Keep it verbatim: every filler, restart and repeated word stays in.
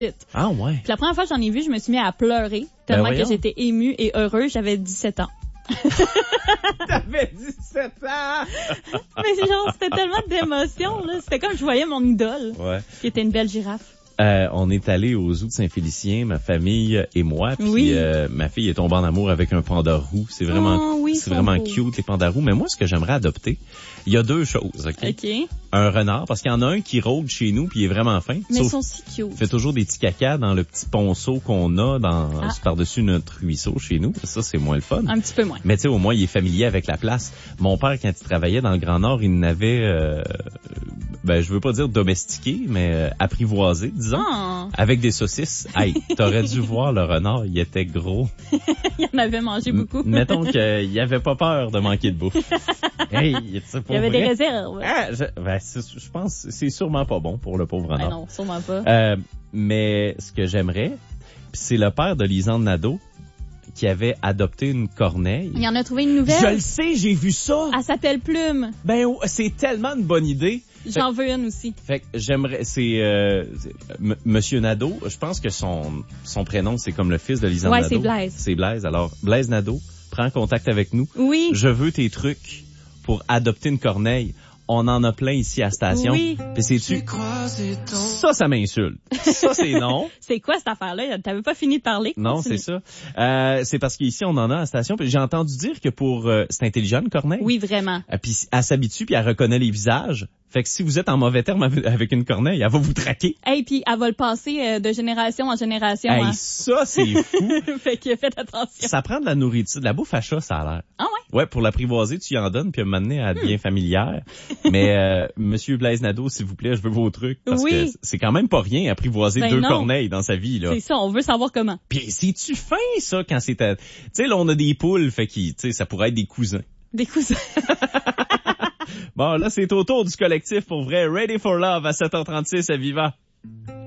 Ah ouais. Puis la première fois que j'en ai vu, je me suis mis à pleurer tellement Ben que j'étais émue et heureuse. J'avais dix-sept ans. T'avais dix-sept ans! Mais genre, c'était tellement d'émotions, là. C'était comme je voyais mon idole, Ouais. qui était une belle girafe. Euh, on est allé au zoo de Saint-Félicien, ma famille et moi, puis Oui. euh, ma fille est tombée en amour avec un panda roux. C'est vraiment, Oh, oui, c'est ils vraiment sont beaux. cute les pandas roux. Mais moi, ce que j'aimerais adopter, il y a deux choses, ok? OK. Un renard, parce qu'il y en a un qui rôde chez nous, puis il est vraiment fin. Mais ils Sauf sont si cute. il fait toujours des petits cacas dans le petit ponceau qu'on a dans Ah. par-dessus notre ruisseau chez nous. Ça, c'est moins le fun. Un petit peu moins. Mais tu sais, au moins, il est familier avec la place. Mon père, quand il travaillait dans le Grand Nord, il n'avait, euh, ben, je veux pas dire domestiqué, mais euh, apprivoisé, disons, Ah. avec des saucisses. Hey, t'aurais dû voir le renard, il était gros. Il en avait mangé beaucoup. M- mettons qu'il avait pas peur de manquer de bouffe. Hey, c'est pour Il y avait vrai? des réserves. Ah, je, ben, c'est- je pense que c'est sûrement pas bon pour le pauvre Ben renard. non, sûrement pas. Euh, mais ce que j'aimerais, pis c'est le père de Lisande Nadeau qui avait adopté une corneille. Il en a trouvé une nouvelle. Je le sais, j'ai vu ça. Elle s'appelle Plume. Ben, oh, c'est tellement une bonne idée. J'en veux une aussi. Fait que j'aimerais, c'est, euh, c'est- M- Monsieur Nadeau, je pense que son, son prénom, c'est comme le fils de Lisande Ouais, Nadeau. c'est Blaise. C'est Blaise. Alors, Blaise Nadeau, prends contact avec nous. Oui. Je veux tes trucs pour adopter une corneille. On en a plein ici à la station. Oui. Puis sais-tu, ça, ça m'insulte. Ça, c'est non. C'est quoi cette affaire-là? T'avais pas fini de parler? Non, Continue. c'est ça. Euh, c'est parce qu'ici, on en a à la station. Puis j'ai entendu dire que pour... euh, c'est intelligent, une corneille. Oui, vraiment. Euh, Puis elle s'habitue, puis elle reconnaît les visages. Fait que si vous êtes en mauvais terme avec- avec une corneille, elle va vous traquer. Hey, puis elle va le passer euh, de génération en génération. Hey, hein. ça, c'est fou. Fait que faites attention. Ça prend de la nourriture, de la bouffe à chat, ça a l'air. Ah ouais? Ouais, pour l'apprivoiser, tu y en donnes, puis à un moment donné, elle devient familière. Mais euh, Monsieur Blaise Nadeau, s'il vous plaît, je veux vos trucs. Parce Oui. que c'est quand même pas rien, apprivoiser Ben deux non. corneilles dans sa vie, là. C'est ça, on veut savoir comment. Puis c'est-tu fin, ça, quand c'est... à- Tu sais, là, on a des poules, fait que, tu sais, ça pourrait être des cousins. Des cousins. Bon, là, c'est au tour du collectif, pour vrai. Ready for Love à sept heures trente-six à Viva.